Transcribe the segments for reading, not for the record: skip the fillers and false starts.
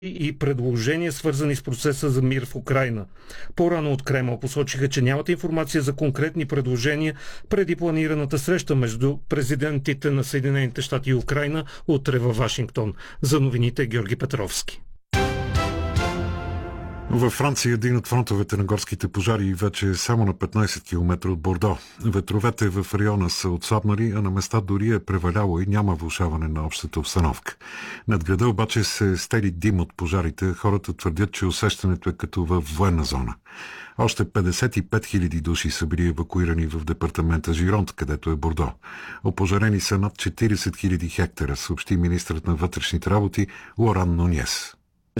и предложения, свързани с процеса за мир в Украйна. По-рано от Кремъл посочиха, че нямат информация за конкретни предложения преди планираната среща между президентите на Съединените щати и Украйна утре във Вашингтон. За новините Георги Петровски. Във Франция дигнат фронтовете на горските пожари вече само на 15 км от Бордо. Ветровете в района са отслабнали, а на места дори е преваляло и няма влошаване на общата обстановка. Над града обаче се стели дим от пожарите. Хората твърдят, че усещането е като във военна зона. Още 55 000 души са били евакуирани в департамента Жиронт, където е Бордо. Опожарени са над 40 000 хектара, съобщи министърът на вътрешните работи Лоран Нуньес.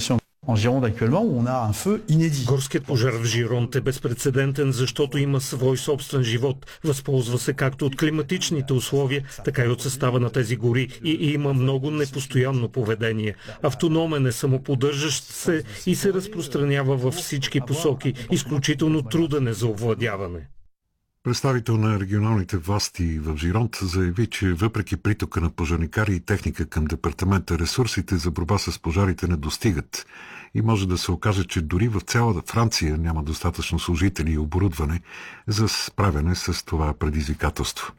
Горският пожар в Жиронт е безпрецедентен, защото има свой собствен живот. Възползва се както от климатичните условия, така и от състава на тези гори и има много непостоянно поведение. Автономен е, самоподдържащ се и се разпространява във всички посоки. Изключително труден е за овладяване. Представител на регионалните власти в Жиронт заяви, че въпреки притока на пожарникари и техника към департамента, ресурсите за борба с пожарите не достигат. И може да се окаже, че дори в цяла Франция няма достатъчно служители и оборудване за справяне с това предизвикателство.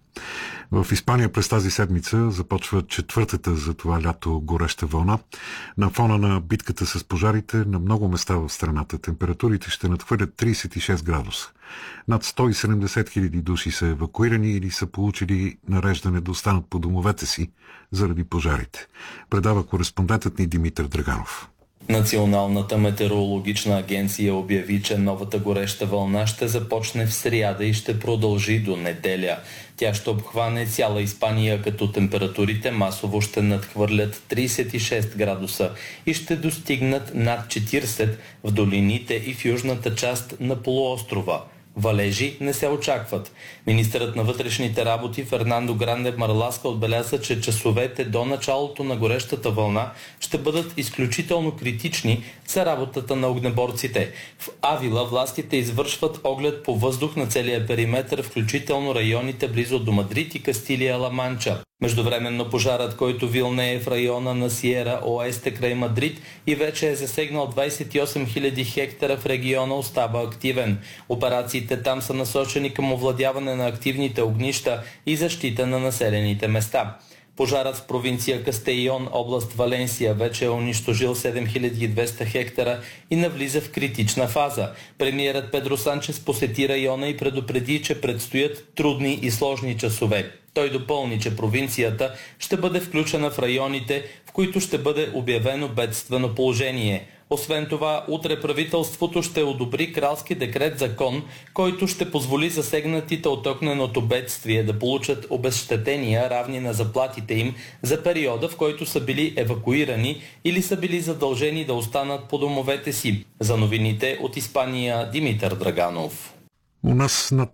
В Испания през тази седмица започва четвъртата за това лято гореща вълна. На фона на битката с пожарите на много места в страната температурите ще надхвърлят 36 градуса. Над 170 000 души са евакуирани или са получили нареждане да останат по домовете си заради пожарите. Предава кореспондентът ни Димитър Драганов. Националната метеорологична агенция обяви, че новата гореща вълна ще започне в сряда и ще продължи до неделя. Тя ще обхване цяла Испания, като температурите масово ще надхвърлят 36 градуса и ще достигнат над 40 в долините и в южната част на полуострова. Валежи не се очакват. Министърът на вътрешните работи Фернандо Гранде Марласка отбеляза, че часовете до началото на горещата вълна ще бъдат изключително критични за работата на огнеборците. В Авила властите извършват оглед по въздух на целия периметър, включително районите близо до Мадрид и Кастилия-Ла Манча. Междувременно пожарът, който вилнее в района на Сиера Оесте край Мадрид и вече е засегнал 28 000 хектара в региона, остава активен. Операциите там са насочени към овладяване на активните огнища и защита на населените места. Пожарът в провинция Кастейон, област Валенсия, вече е унищожил 7200 хектара и навлиза в критична фаза. Премиерът Педро Санчес посети района и предупреди, че предстоят трудни и сложни часове. Той допълни, че провинцията ще бъде включена в районите, в които ще бъде обявено бедствено положение. Освен това, утре правителството ще одобри кралски декрет закон, който ще позволи засегнатите от огненото бедствие да получат обезщетения, равни на заплатите им за периода, в който са били евакуирани или са били задължени да останат по домовете си. За новините от Испания Димитър Драганов. У нас над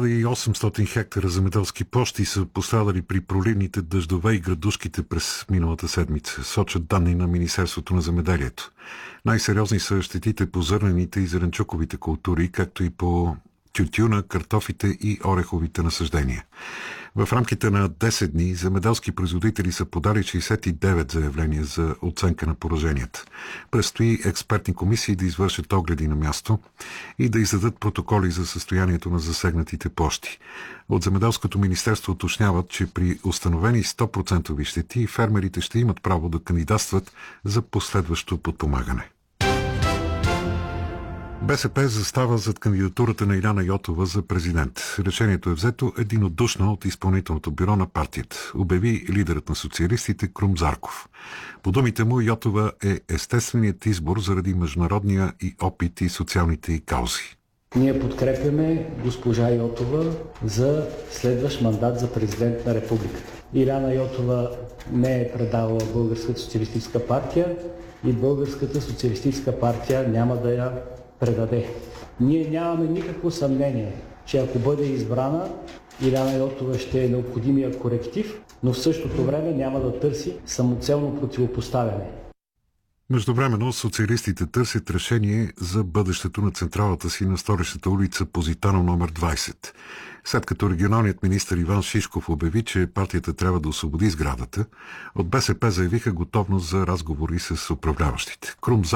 1800 хектара земеделски площи са пострадали при проливните дъждове и градушките през миналата седмица, сочат данни на Министерството на земеделието. Най-сериозни са щетите по зърнените и зеленчуковите култури, както и по тютюна, картофите и ореховите насаждения. В рамките на 10 дни земеделски производители са подали 69 заявления за оценка на пораженията. Предстои експертни комисии да извършат огледи на място и да издадат протоколи за състоянието на засегнатите площи. От Земеделското министерство уточняват, че при установени 100% щети фермерите ще имат право да кандидатстват за последващо подпомагане. БСП застава зад кандидатурата на Иляна Йотова за президент. Решението е взето единодушно от изпълнителното бюро на партията, обяви лидерът на социалистите Крум Зарков. По думите му, Йотова е естественият избор заради международния и опит и социалните и каузи. Ние подкрепяме госпожа Йотова за следващ мандат за президент на републиката. Иляна Йотова не е предала Българската социалистическа партия и Българската социалистическа партия няма да я предаде. Ние нямаме никакво съмнение, че ако бъде избрана, Иляна Йотова ще е необходимия коректив, но в същото време няма да търси самоцелно противопоставяне. Междувременно социалистите търсят решение за бъдещето на централата си на Столичната улица Позитано номер 20. След като регионалният министър Иван Шишков обяви, че партията трябва да освободи сградата, от БСП заявиха готовност за разговори с управляващите. Крум